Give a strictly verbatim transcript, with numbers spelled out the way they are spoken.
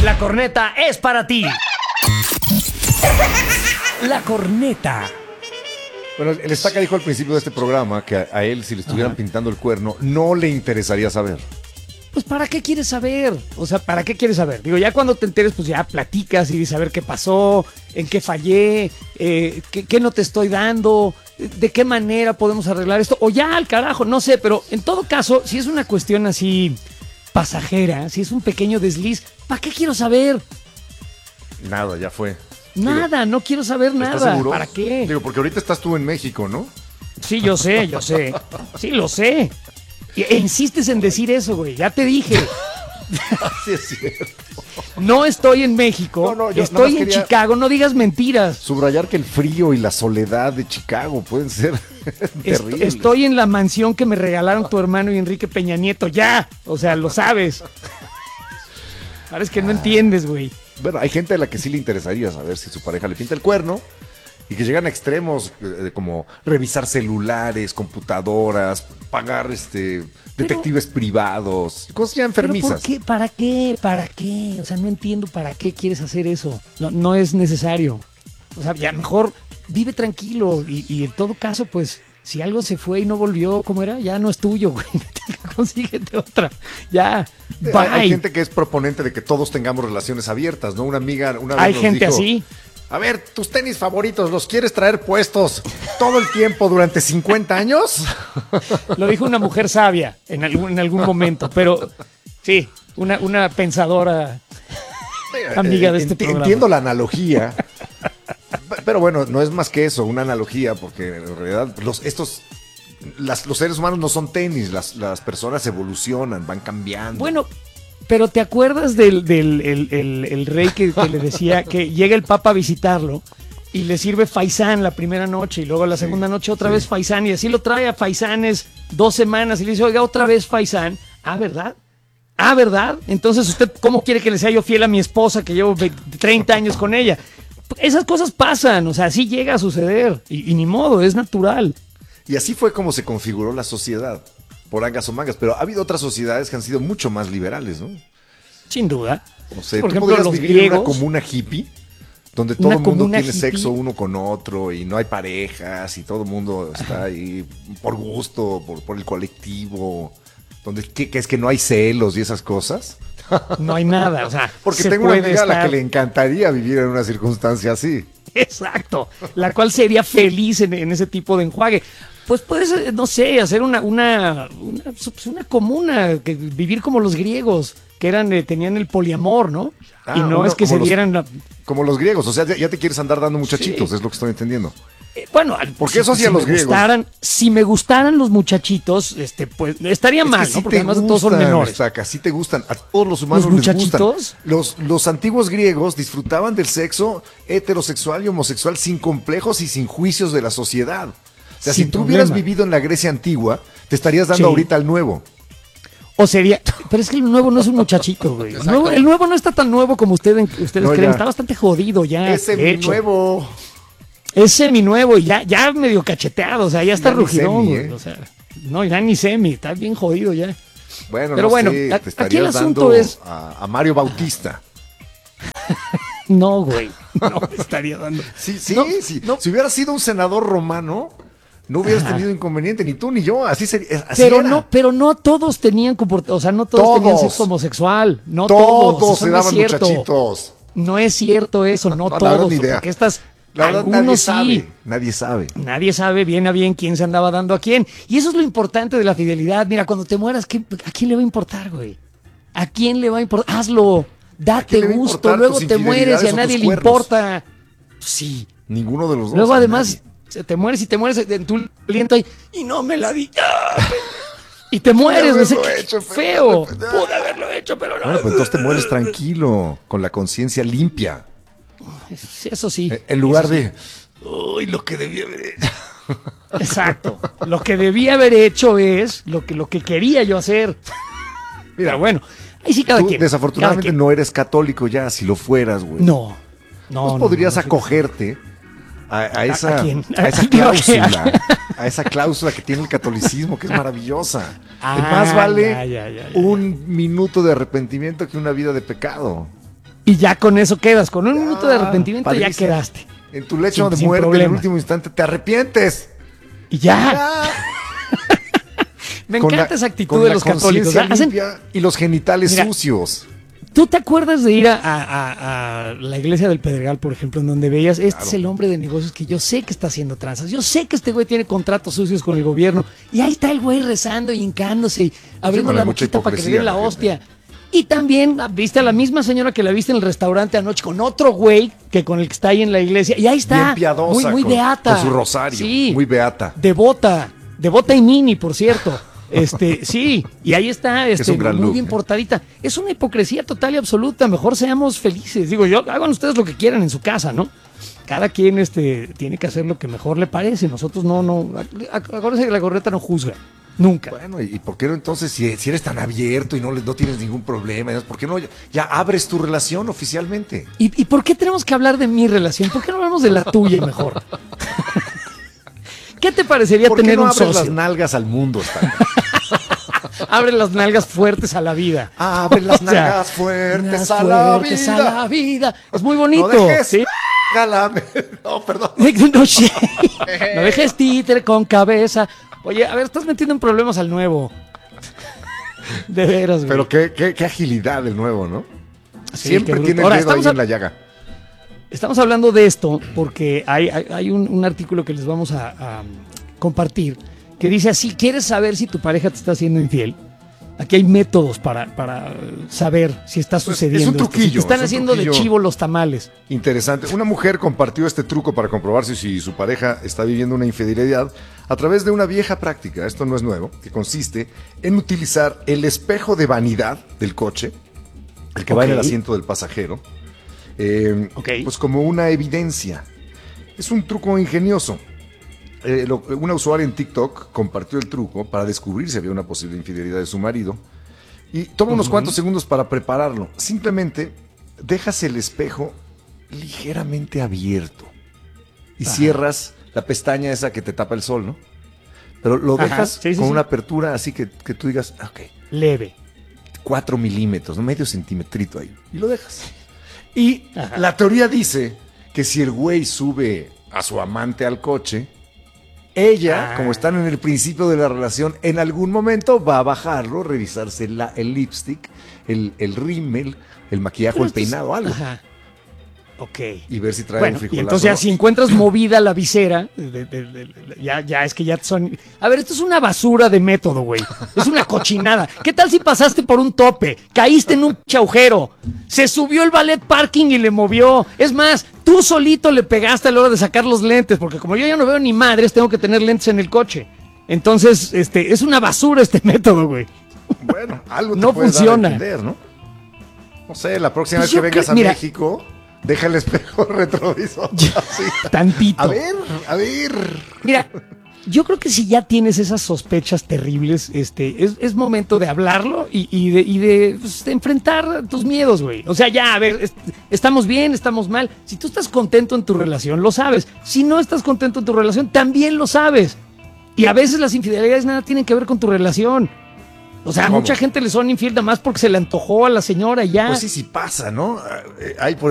La corneta es para ti. La corneta. Bueno, el Estaca dijo al principio de este programa que a, a él, si le estuvieran Ajá. pintando el cuerno, no le interesaría saber. Pues ¿para qué quieres saber? O sea, ¿para qué quieres saber? Digo, ya cuando te enteres, pues ya platicas y dices a ver qué pasó, en qué fallé, eh, qué, qué no te estoy dando, de qué manera podemos arreglar esto, o ya al carajo, no sé, pero en todo caso, si es una cuestión así pasajera, si es un pequeño desliz, ¿para qué quiero saber? Nada, ya fue. Nada, Digo, no quiero saber nada. ¿Estás seguro? ¿Para qué? Digo, porque ahorita estás tú en México, ¿no? Sí, yo sé, yo sé. Sí, lo sé. E insistes en decir eso, güey. Ya te dije. Sí, es cierto. No estoy en México. No, no, yo estoy en Chicago. No digas mentiras. Subrayar que el frío y la soledad de Chicago pueden ser terribles. Estoy en la mansión que me regalaron tu hermano y Enrique Peña Nieto. Ya. O sea, lo sabes. Ahora es que no entiendes, güey. Bueno, hay gente a la que sí le interesaría saber si su pareja le pinta el cuerno. Y que llegan a extremos eh, como revisar celulares, computadoras, pagar este detectives pero, privados, cosas ya enfermizas. ¿Por qué? ¿Para qué? ¿Para qué? O sea, no entiendo para qué quieres hacer eso. No, no es necesario. O sea, ya mejor vive tranquilo y, y en todo caso, pues, si algo se fue y no volvió, ¿cómo era? Ya no es tuyo, güey. Consíguete otra. Ya. Bye. Hay, hay gente que es proponente de que todos tengamos relaciones abiertas, ¿no? Una amiga una vez Hay nos gente dijo, así. A ver, tus tenis favoritos, ¿los quieres traer puestos todo el tiempo durante cincuenta años? Lo dijo una mujer sabia en algún, en algún momento, pero sí, una, una pensadora amiga de este Ent- programa. Entiendo la analogía, pero bueno, no es más que eso, una analogía, porque en realidad los, estos, las, los seres humanos no son tenis, las, las personas evolucionan, van cambiando. Bueno, pero ¿te acuerdas del, del el, el, el rey que, que le decía que llega el papa a visitarlo y le sirve faisán la primera noche y luego la segunda sí, noche otra sí. vez faisán y así lo trae a faisanes dos semanas y le dice, oiga, otra vez faisán? Ah, ¿verdad? Ah, ¿verdad? Entonces, ¿usted cómo quiere que le sea yo fiel a mi esposa que llevo treinta años con ella? Esas cosas pasan, o sea, así llega a suceder y, y ni modo, es natural. Y así fue como se configuró la sociedad. Por angas o mangas, pero ha habido otras sociedades que han sido mucho más liberales, ¿no? Sin duda. No sé, por ¿tú ejemplo, podrías los vivir griegos, en una comuna hippie? Donde todo el mundo tiene hippie. sexo uno con otro y no hay parejas y todo el mundo está ahí por gusto, por, por el colectivo. Donde ¿qué, qué es que no hay celos y esas cosas? No hay nada, o sea, porque tengo una amiga estar... a la que le encantaría vivir en una circunstancia así. Exacto, la cual sería feliz en, en ese tipo de enjuague. Pues puedes, no sé, hacer una, una, una, una comuna, que vivir como los griegos, que eran, eh, tenían el poliamor, ¿no? Ah, y no uno, es que se los, dieran la... Como los griegos, o sea, ya, ya te quieres andar dando muchachitos, sí. Es lo que estoy entendiendo. Eh, bueno, porque si, eso hacían si los me griegos. Gustaran, si me gustaran los muchachitos, este, pues estaría es mal, sí ¿no? Porque además gustan, todos son menores. Saca, sí te gustan, a todos los humanos ¿Los les muchachitos? gustan. Los, los antiguos griegos disfrutaban del sexo heterosexual y homosexual sin complejos y sin juicios de la sociedad. O sea, sin si tú problema. hubieras vivido en la Grecia antigua, te estarías dando sí. ahorita al nuevo. O sería, pero es que el nuevo no es un muchachito, güey. El nuevo, el nuevo no está tan nuevo como ustedes, ustedes no, creen, ya. Está bastante jodido ya. Es seminuevo. Es seminuevo y ya, ya medio cacheteado, o sea, ya está ya rugidón, semi, güey. ¿eh? O sea, no, ya ni semi, está bien jodido ya. Bueno, pero no bueno, sé, a, te aquí el asunto dando es a, a Mario Bautista. No, güey, no me estaría dando. Sí, sí, no, sí. No. Si hubiera sido un senador romano, no hubieras Ajá. tenido inconveniente, ni tú ni yo, así sería. Así pero era. no, pero no todos tenían comportamiento, o sea, no todos, todos tenían sexo homosexual, no todos. Todos se daban no muchachitos. No es cierto eso, no, no todos. Ni idea. Porque estas, la verdad, algunos nadie sí. sabe, nadie sabe. Nadie sabe bien a bien quién se andaba dando a quién. Y eso es lo importante de la fidelidad. Mira, cuando te mueras, ¿qué, ¿a quién le va a importar, güey? ¿A quién le va a importar? Hazlo, date gusto, luego te mueres y a nadie le importa. Sí. Ninguno de los dos. Luego además te mueres y te mueres en tu aliento ahí y no me la di. Y te mueres, no sé qué hecho, feo. Pude haberlo hecho, pero no. Bueno, pues entonces te mueres tranquilo, con la conciencia limpia. Eso sí. En lugar eso de, sí. uy, lo que debía haber hecho. Exacto. Lo que debía haber hecho es lo que, lo que quería yo hacer. Mira, pero bueno, ahí sí cada tú, quien. Desafortunadamente cada quien. no eres católico ya, si lo fueras, güey. No, no. Pues no podrías no, no, acogerte a, a esa, ¿A, quién? a esa cláusula, a esa cláusula que tiene el catolicismo, que es maravillosa. Ah, más vale ya, ya, ya, ya. un minuto de arrepentimiento que una vida de pecado. Y ya con eso quedas, con un Ya, minuto de arrepentimiento padrísimo. ya quedaste. En tu lecho Sin- de sin muerte, en problema. el último instante, te arrepientes. Y ya. Ya. Me Con encanta la- esa actitud con de la los católicos. conciencia ¿Verdad? Hacen- limpia y los genitales Mira, sucios. ¿Tú te acuerdas de ir a, a- a- a la iglesia del Pedregal, por ejemplo, en donde veías, este Claro. es el hombre de negocios que yo sé que está haciendo tranzas, yo sé que este güey tiene contratos sucios con el gobierno, y ahí está el güey rezando y hincándose y abriendo bueno, la hay mucha boquita para que le hipocresía den la en la hostia. Y también ah, viste a la misma señora que la viste en el restaurante anoche con otro güey que con el que está ahí en la iglesia, y ahí está, Bien piadosa. muy, muy con, beata. con su rosario. Sí, Muy beata. devota, devota y mini, por cierto. Este, sí, y ahí está, este, un gran muy look, bien ¿eh? portadita. Es una hipocresía total y absoluta. Mejor seamos felices. Digo, yo, hagan ustedes lo que quieran en su casa, ¿no? Cada quien este, tiene que hacer lo que mejor le parece. Nosotros no, no. Acuérdense que la gorreta no juzga. Nunca. Bueno, ¿y por qué no entonces, si, si eres tan abierto y no, le- no tienes ningún problema, por qué no ya, ya abres tu relación oficialmente? ¿Y, ¿Y por qué tenemos que hablar de mi relación? ¿Por qué no hablamos de la tuya mejor? ¿Qué te parecería ¿Por qué tener no un abres socio? las nalgas al mundo, Stan? Abre las nalgas fuertes a la vida. Abre las O sea, nalgas fuertes nalgas a la fuertes a vida. la vida. Es muy bonito. No dejes. ¿sí? Jálame. No, perdón. No, sí. No dejes títere con cabeza. Oye, a ver, estás metiendo en problemas al nuevo. De veras, güey. Pero qué, qué, qué agilidad del nuevo, ¿no? Sí, Siempre qué bruto. tiene el Ahora, dedo ahí estamos a- en la llaga. Estamos hablando de esto porque hay, hay, hay un, un artículo que les vamos a, a compartir que dice así, ¿quieres saber si tu pareja te está haciendo infiel? Aquí hay métodos para, para saber si está Pues, sucediendo. es un esto, si truquillo, te están es un haciendo de truquillo. chivo los tamales. Interesante. Una mujer compartió este truco para comprobarse si su pareja está viviendo una infidelidad a través de una vieja práctica, esto no es nuevo, que consiste en utilizar el espejo de vanidad del coche, el que va en el Ok. asiento del pasajero, eh, Ok. pues como una evidencia. Es un truco ingenioso. Eh, lo- una usuaria en TikTok compartió el truco para descubrir si había una posible infidelidad de su marido y toma unos Ujú. cuantos segundos para prepararlo. Simplemente dejas el espejo ligeramente abierto y Ajá. cierras la pestaña esa que te tapa el sol, ¿no? Pero lo Ajá, dejas sí, sí, con sí. una apertura así que, que tú digas, ah, ok, Leve. cuatro milímetros, ¿no? Medio centimetrito ahí. Y lo dejas. Y Ajá. la teoría dice que si el güey sube a su amante al coche, ella, Ah. como están en el principio de la relación, en algún momento va a bajarlo, revisarse la- el lipstick, el, el rímel, el maquillaje o el Pero esto es- peinado, algo. Ajá. Ok. Y ver si trae Bueno, un y frijolazo. entonces ya ¿no? si encuentras movida la visera, de- de- de- de- ya, ya es que ya son... A ver, esto es una basura de método, güey. Es una cochinada. ¿Qué tal si pasaste por un tope? Caíste en un pinche agujero. Se subió el ballet parking y le movió. Es más, tú solito le pegaste a la hora de sacar los lentes, porque como yo ya no veo ni madres, tengo que tener lentes en el coche. Entonces, este, es una basura este método, güey. Bueno, algo te No puede dar a funciona. entender, ¿no? No sé, la próxima Pues vez que yo vengas creo- a mira. México, deja el espejo retrovisor. así. Tantito. A ver, a ver. Mira, yo creo que si ya tienes esas sospechas terribles, este, es, es momento de hablarlo y, y de, y de, pues, de enfrentar tus miedos, güey. O sea, ya, a ver, est- estamos bien, estamos mal. Si tú estás contento en tu relación, lo sabes. Si no estás contento en tu relación, también lo sabes. Y a veces las infidelidades nada tienen que ver con tu relación. O sea, a ¿Cómo? mucha gente le son infiel nada más porque se le antojó a la señora y ya. Pues sí, sí pasa, ¿no? Eh, Hay, por